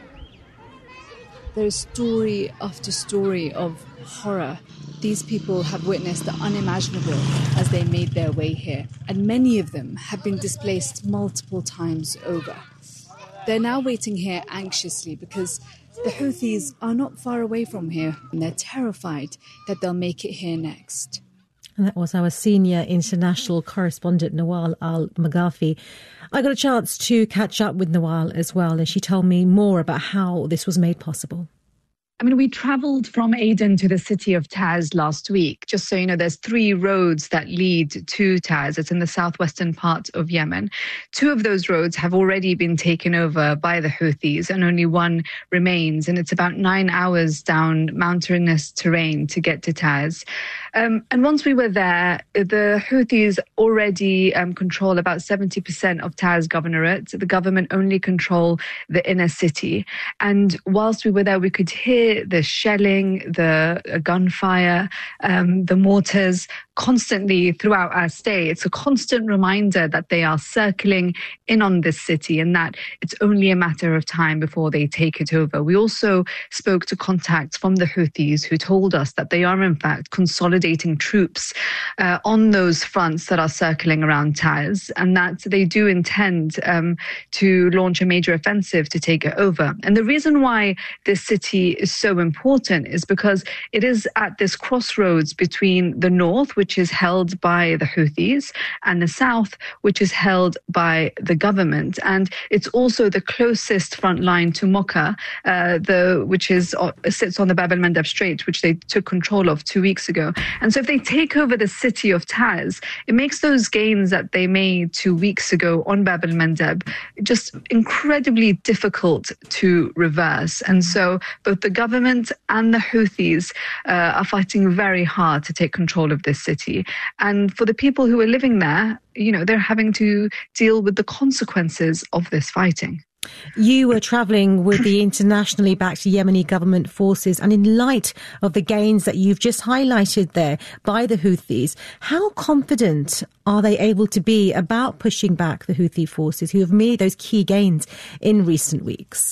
There is story after story of horror. These people have witnessed the unimaginable as they made their way here, and many of them have been displaced multiple times over. They're now waiting here anxiously because the Houthis are not far away from here, and they're terrified that they'll make it here next. And that was our senior international correspondent, Nawal Al-Maghafi. I got a chance to catch up with Nawal as well, and she told me more about how this was made possible. I mean, we travelled from Aden to the city of Taiz last week. Just so you know, there's three roads that lead to Taiz. It's in the southwestern part of Yemen. Two of those roads have already been taken over by the Houthis, and only one remains. And it's about nine hours down mountainous terrain to get to Taiz. Um, and once we were there, the Houthis already um, control about seventy percent of Taiz governorate. The government only control the inner city. And whilst we were there, we could hear the shelling, the gunfire, um, the mortars constantly throughout our stay. It's a constant reminder that they are circling in on this city and that it's only a matter of time before they take it over. We also spoke to contacts from the Houthis who told us that they are in fact consolidating troops uh, on those fronts that are circling around Taiz, and that they do intend um, to launch a major offensive to take it over. And the reason why this city is so important is because it is at this crossroads between the north, which is held by the Houthis, and the south, which is held by the government. And it's also the closest front line to Mocha, uh, the, which is uh, sits on the Bab el-Mandeb Strait, which they took control of two weeks ago. And so if they take over the city of Taiz, it makes those gains that they made two weeks ago on Bab el-Mandeb just incredibly difficult to reverse. And so both the government and the Houthis uh, are fighting very hard to take control of this city. And for the people who are living there, you know, they're having to deal with the consequences of this fighting. You were travelling with the internationally backed Yemeni government forces, and in light of the gains that you've just highlighted there by the Houthis, how confident are they able to be about pushing back the Houthi forces who have made those key gains in recent weeks?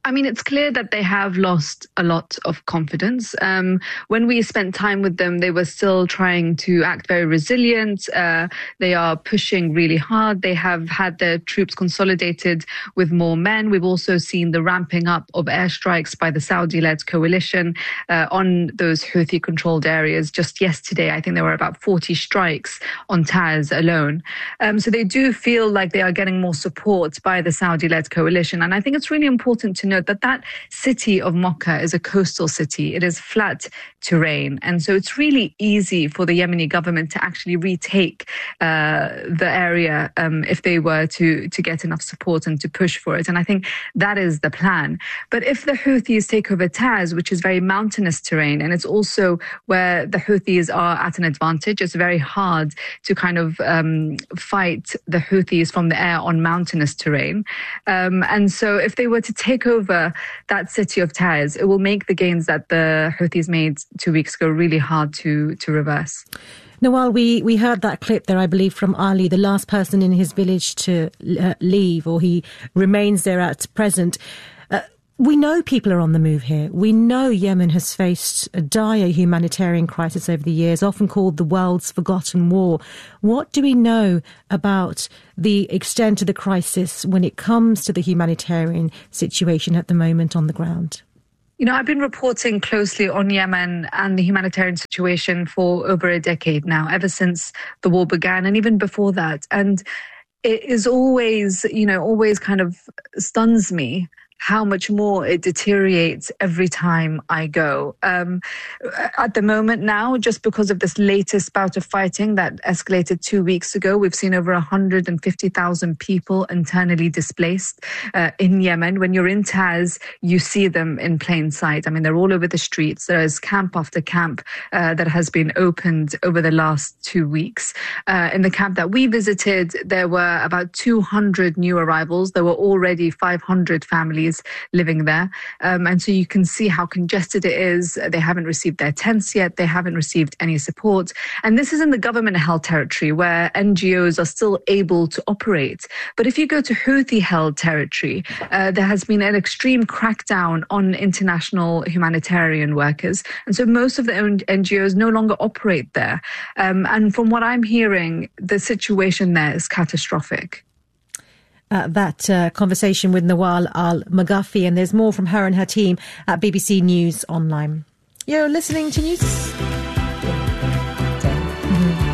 I mean, it's clear that they have lost a lot of confidence. Um, when we spent time with them, they were still trying to act very resilient. Uh, they are pushing really hard. They have had their troops consolidated with more men. We've also seen the ramping up of airstrikes by the Saudi-led coalition uh, on those Houthi-controlled areas. Just yesterday, I think there were about forty strikes on Taiz alone. Um, so they do feel like they are getting more support by the Saudi-led coalition. And I think it's really important to note that that city of Mocha is a coastal city. It is flat terrain. And so it's really easy for the Yemeni government to actually retake uh, the area um, if they were to, to get enough support and to push for it. And I think that is the plan. But if the Houthis take over Taiz, which is very mountainous terrain, and it's also where the Houthis are at an advantage, it's very hard to kind of um, fight the Houthis from the air on mountainous terrain. Um, and so if they were to take over that city of Taiz, it will make the gains that the Houthis made two weeks ago really hard to, to reverse. Nawal, we, we heard that clip there, I believe, from Ali, the last person in his village to uh, leave, or he remains there at present. Uh, we know people are on the move here. We know Yemen has faced a dire humanitarian crisis over the years, often called the world's forgotten war. What do we know about the extent of the crisis when it comes to the humanitarian situation at the moment on the ground? You know, I've been reporting closely on Yemen and the humanitarian situation for over a decade now, ever since the war began and even before that. And it is always, you know, always kind of stuns me how much more it deteriorates every time I go. Um, at the moment now, just because of this latest bout of fighting that escalated two weeks ago, we've seen over one hundred fifty thousand people internally displaced uh, in Yemen. When you're in Taiz, you see them in plain sight. I mean, they're all over the streets. There is camp after camp uh, that has been opened over the last two weeks. Uh, in the camp that we visited, there were about two hundred new arrivals. There were already five hundred families living there. Um, and so you can see how congested it is. They haven't received their tents yet. They haven't received any support. And this is in the government-held territory where N G Os are still able to operate. But if you go to Houthi-held territory, uh, there has been an extreme crackdown on international humanitarian workers. And so most of the N G Os no longer operate there. Um, and from what I'm hearing, the situation there is catastrophic. Uh, that uh, conversation with Nawal Al-Maghafi, and there's more from her and her team at B B C News Online. You're listening to News. Mm-hmm.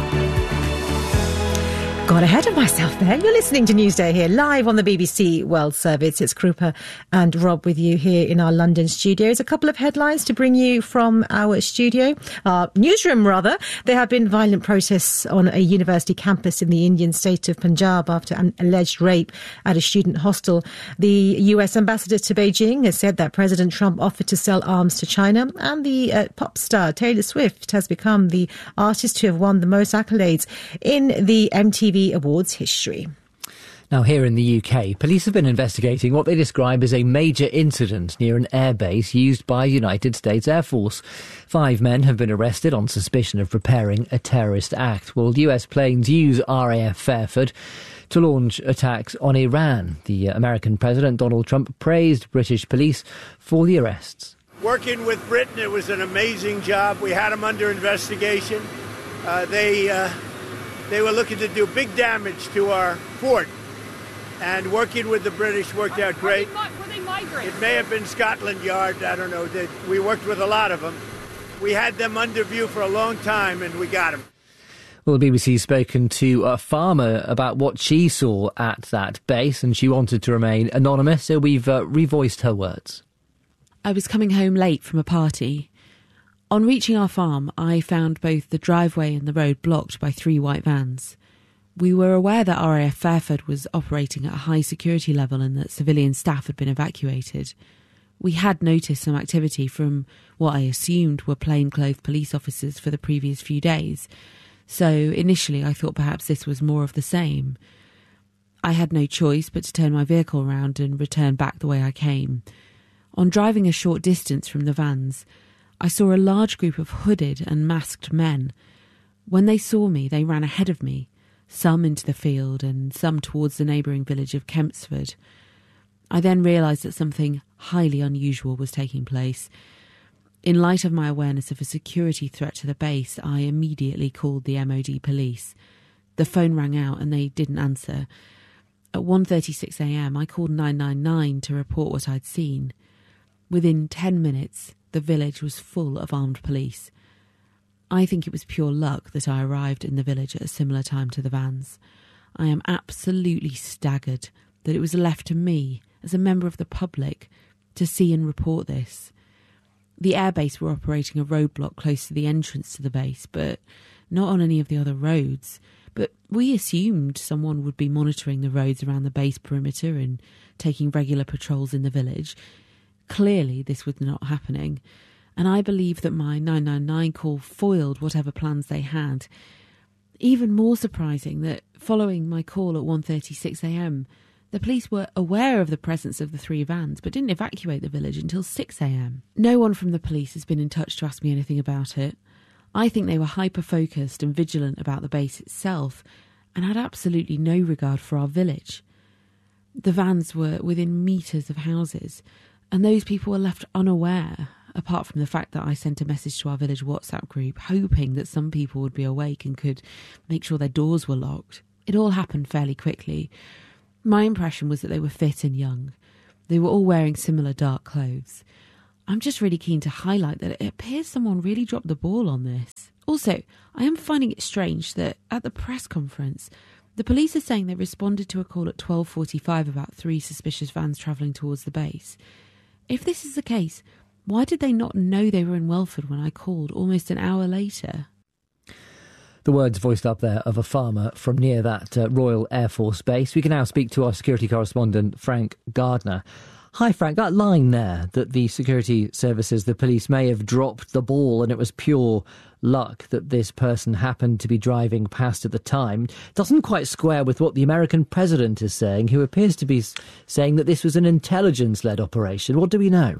Got ahead of myself there. You're listening to Newsday here, live on the B B C World Service. It's Krupa and Rob with you here in our London studios. A couple of headlines to bring you from our studio, our newsroom rather. There have been violent protests on a university campus in the Indian state of Punjab after an alleged rape at a student hostel. The U S ambassador to Beijing has said that President Trump offered to sell arms to China, and the uh, pop star Taylor Swift has become the artist to have won the most accolades in the M T V Awards history. Now, here in the U K, police have been investigating what they describe as a major incident near an airbase used by United States Air Force. Five men have been arrested on suspicion of preparing a terrorist act. Well, U S planes use R A F Fairford to launch attacks on Iran. The American President Donald Trump praised British police for the arrests. Working with Britain, it was an amazing job. We had them under investigation. Uh, they... Uh They were looking to do big damage to our fort, and working with the British worked out great. It may have been Scotland Yard, I don't know. We worked with a lot of them. We had them under view for a long time, and we got them. Well, the B B C's spoken to a farmer about what she saw at that base, and she wanted to remain anonymous, so we've uh, revoiced her words. I was coming home late from a party. On reaching our farm, I found both the driveway and the road blocked by three white vans. We were aware that R A F Fairford was operating at a high security level and that civilian staff had been evacuated. We had noticed some activity from what I assumed were plainclothes police officers for the previous few days, so initially I thought perhaps this was more of the same. I had no choice but to turn my vehicle around and return back the way I came. On driving a short distance from the vans, I saw a large group of hooded and masked men. When they saw me, they ran ahead of me, some into the field and some towards the neighbouring village of Kempsford. I then realised that something highly unusual was taking place. In light of my awareness of a security threat to the base, I immediately called the M O D police. The phone rang out and they didn't answer. At one thirty-six a.m, I called nine nine nine to report what I'd seen. Within ten minutes, the village was full of armed police. I think it was pure luck that I arrived in the village at a similar time to the vans. I am absolutely staggered that it was left to me, as a member of the public, to see and report this. The airbase were operating a roadblock close to the entrance to the base, but not on any of the other roads. But we assumed someone would be monitoring the roads around the base perimeter and taking regular patrols in the village. Clearly this was not happening, and I believe that my nine nine nine call foiled whatever plans they had. Even more surprising that following my call at one thirty-six a.m, the police were aware of the presence of the three vans but didn't evacuate the village until six a.m. No one from the police has been in touch to ask me anything about it. I think they were hyper-focused and vigilant about the base itself and had absolutely no regard for our village. The vans were within metres of houses, and those people were left unaware, apart from the fact that I sent a message to our village WhatsApp group, hoping that some people would be awake and could make sure their doors were locked. It all happened fairly quickly. My impression was that they were fit and young. They were all wearing similar dark clothes. I'm just really keen to highlight that it appears someone really dropped the ball on this. Also, I am finding it strange that at the press conference, the police are saying they responded to a call at twelve forty-five about three suspicious vans travelling towards the base. If this is the case, why did they not know they were in Welford when I called almost an hour later? The words voiced up there of a farmer from near that uh, Royal Air Force Base. We can now speak to our security correspondent, Frank Gardner. Hi, Frank. That line there, that the security services, the police may have dropped the ball and it was pure luck that this person happened to be driving past at the time, doesn't quite square with what the American president is saying, who appears to be saying that this was an intelligence-led operation. What do we know?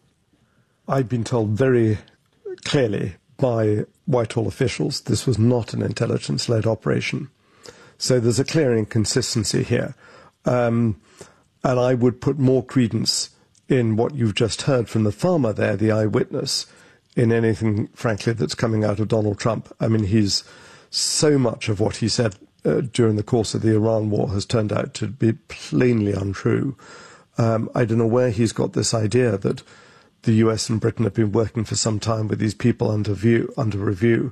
I've been told very clearly by Whitehall officials this was not an intelligence-led operation. So there's a clear inconsistency here. Um, and I would put more credence in what you've just heard from the farmer there, the eyewitness, in anything, frankly, that's coming out of Donald Trump. I mean, he's so much of what he said uh, during the course of the Iran war has turned out to be plainly untrue. Um, I don't know where he's got this idea that the U S and Britain have been working for some time with these people under view, under review.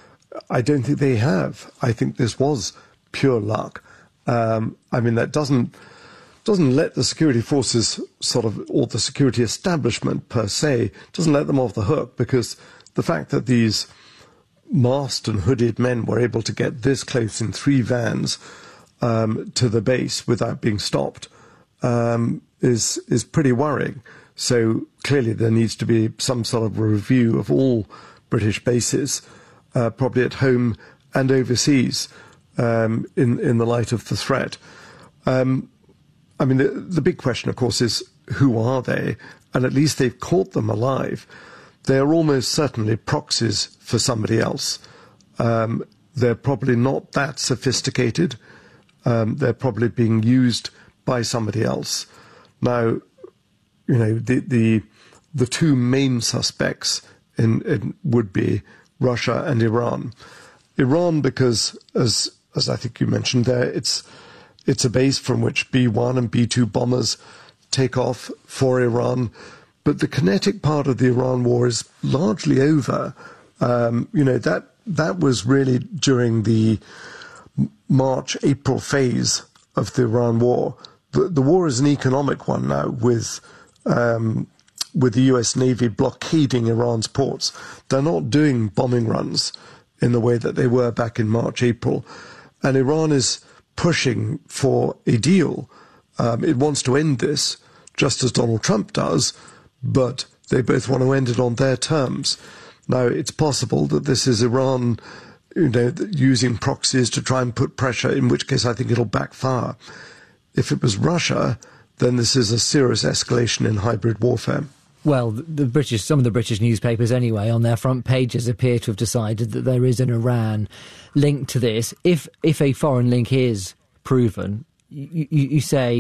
I don't think they have. I think this was pure luck. Um, I mean, that doesn't doesn't let the security forces sort of, or the security establishment per se, doesn't let them off the hook, because the fact that these masked and hooded men were able to get this close in three vans um, to the base without being stopped um, is is pretty worrying. So clearly there needs to be some sort of review of all British bases, uh, probably at home and overseas, um, in, in the light of the threat. Um, I mean, the, the big question, of course, is who are they? And at least they've caught them alive. They are almost certainly proxies for somebody else. Um, they're probably not that sophisticated. Um, they're probably being used by somebody else. Now, you know, the the, the two main suspects in, in would be Russia and Iran. Iran, because as as I think you mentioned there, it's it's a base from which B one and B two bombers take off for Iran. But the kinetic part of the Iran war is largely over. Um, you know, that that was really during the March, April phase of the Iran war. The, the war is an economic one now, with um, with the U S Navy blockading Iran's ports. They're not doing bombing runs in the way that they were back in March, April. And Iran is pushing for a deal. Um, it wants to end this, just as Donald Trump does, but they both want to end it on their terms. Now, it's possible that this is Iran, you know, using proxies to try and put pressure, in which case I think it'll backfire. If it was Russia, then this is a serious escalation in hybrid warfare. Well, the British, some of the British newspapers anyway, on their front pages appear to have decided that there is an Iran link to this. If if a foreign link is proven, you, you, you say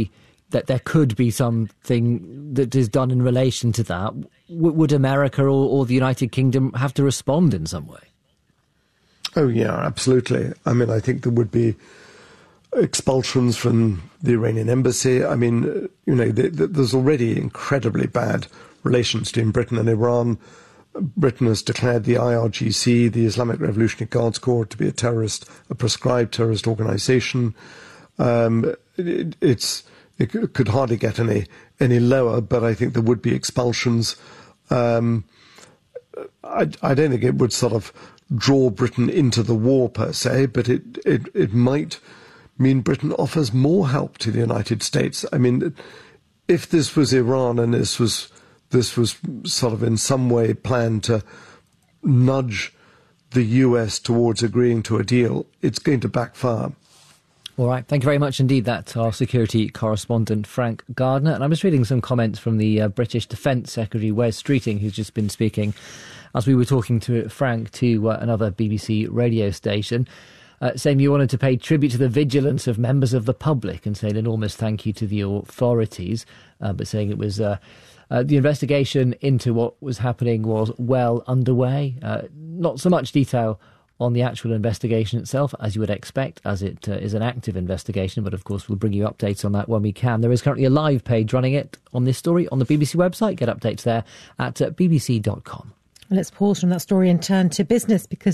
that there could be something that is done in relation to that, w- would America or, or the United Kingdom have to respond in some way? Oh, yeah, absolutely. I mean, I think there would be expulsions from the Iranian embassy. I mean, you know, the, the, there's already incredibly bad relations between Britain and Iran. Britain has declared the I R G C, the Islamic Revolutionary Guards Corps, to be a terrorist, a proscribed terrorist organisation. Um, it, it's it could hardly get any any lower, but I think there would be expulsions. Um, I, I don't think it would sort of draw Britain into the war per se, but it, it, it might mean Britain offers more help to the United States. I mean, if this was Iran and this was this was sort of in some way planned to nudge the U S towards agreeing to a deal, it's going to backfire. All right. Thank you very much indeed. That's our security correspondent, Frank Gardner. And I'm just reading some comments from the uh, British Defence Secretary, Wes Streeting, who's just been speaking as we were talking to Frank to uh, another B B C radio station, uh, saying you wanted to pay tribute to the vigilance of members of the public and say an enormous thank you to the authorities, uh, but saying it was... Uh, Uh, the investigation into what was happening was well underway. Uh, not so much detail on the actual investigation itself, as you would expect, as it uh, is an active investigation. But, of course, we'll bring you updates on that when we can. There is currently a live page running it on this story on the B B C website. Get updates there at uh, b b c dot com. Let's pause from that story and turn to business, because